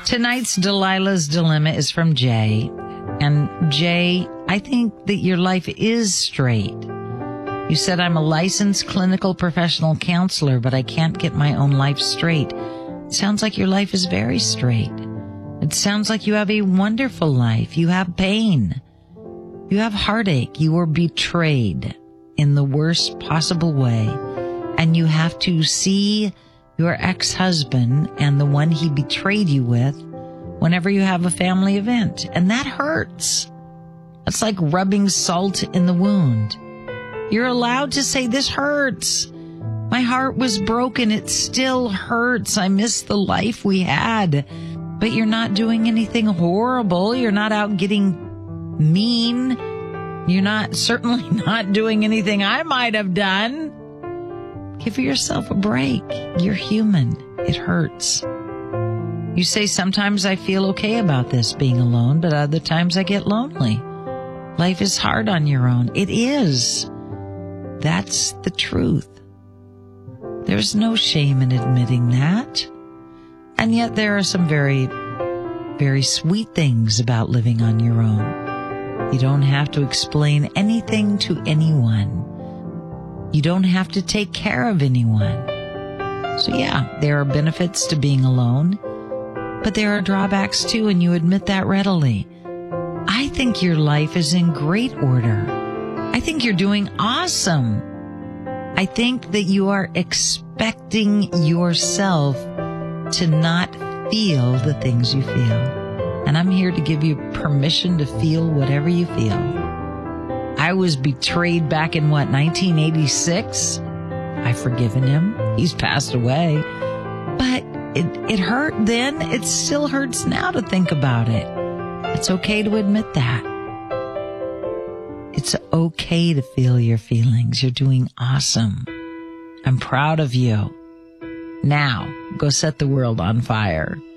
Tonight's Delilah's Dilemma is from Jay. And Jay, I think that your life is straight. You said, I'm a licensed clinical professional counselor, but I can't get my own life straight. It sounds like your life is very straight. It sounds like you have a wonderful life. You have pain. You have heartache. You were betrayed in the worst possible way. And you have to see your ex-husband and the one he betrayed you with whenever you have a family event. And that hurts. It's like rubbing salt in the wound. You're allowed to say, this hurts. My heart was broken. It still hurts. I miss the life we had. But you're not doing anything horrible. You're not out getting mean. You're certainly not doing anything I might have done. Give yourself a break. You're human. It hurts. You say, sometimes I feel okay about this being alone, but other times I get lonely. Life is hard on your own. It is. That's the truth. There's no shame in admitting that. And yet there are some very, very sweet things about living on your own. You don't have to explain anything to anyone. You don't have to take care of anyone. So yeah, there are benefits to being alone, but there are drawbacks too, and you admit that readily. I think your life is in great order. I think you're doing awesome. I think that you are expecting yourself to not feel the things you feel. And I'm here to give you permission to feel whatever you feel. I was betrayed back in 1986? I've forgiven him. He's passed away. But it hurt then. It still hurts now to think about it. It's okay to admit that. It's okay to feel your feelings. You're doing awesome. I'm proud of you. Now, go set the world on fire.